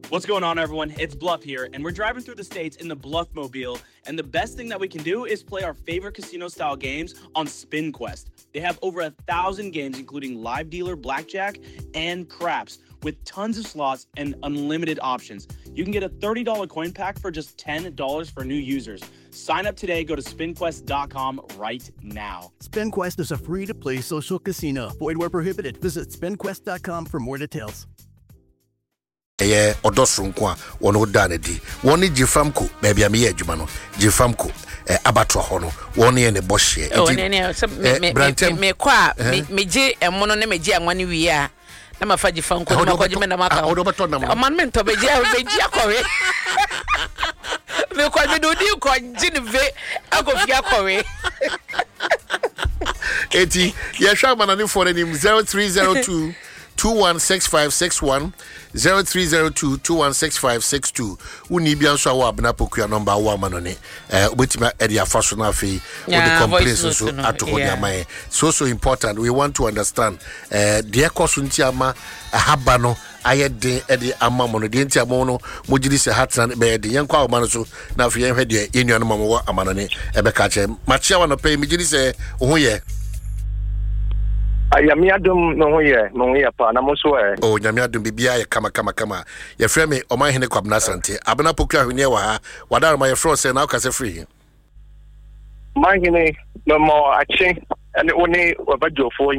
What's going on, everyone? It's Bluff here, and we're driving through the states in the Bluff Mobile. And the best thing that we can do is play our favorite casino-style games on SpinQuest. They have over 1,000 games, including live dealer, blackjack, and craps, with tons of slots and unlimited options. You can get a $30 coin pack for just $10 for new users. Sign up today. Go to spinquest.com right now. SpinQuest is a free-to-play social casino. Void where prohibited. Visit spinquest.com for more details. Odosrunkwa wono danedi woni Jifamco baby am ye adwuma no Jifamco abatro ho no woni ye ne bohye me kwa meje emono ne meje anwane wi a na mafa Jifamco na makoje me na maka o man me to beje akowe me kwa me do di ko jinve akofi akowe eti ye hwa manane for nim 0302 216561 0302216562 uni bia so awa abna pokua number 1 manone obetima edi afaso na afi o the complaints so atoko nyamae so important. We want to understand the cost ntiama haba no ayede edi amamo no de ntiamo no mojiri se hatran be de yenkwa amano so na afi yen hwede yenuano mamo amanone ebeka che machia wa no pay mojiri se ohoye Ayamiadum no ye pa na moso oh nyamiadum bibia ye kama ye frɛ me o man hene kwabna sante abena pokua hwene wa ha wadar ma ye frɛ se na o kase free man hene no mo ache ene oni obadjofo